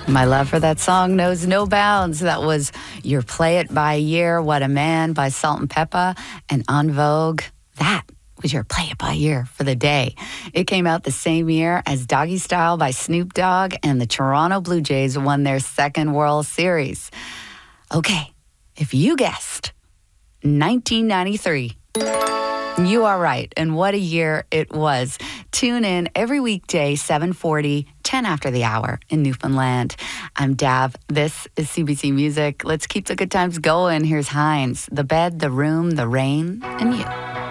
My love for that song knows no bounds. That was Your Play It by Year, What a Man by Salt and Peppa, and En Vogue. That was your Play It by Year for the day. It came out the same year as Doggy Style by Snoop Dogg, and the Toronto Blue Jays won their second World Series. Okay, if you guessed 1993, you are right, and what a year it was. Tune in every weekday, 7:40, 10 after the hour in Newfoundland. I'm Dav. This is CBC Music. Let's keep the good times going. Here's Hines, The Bed, The Room, The Rain, and You.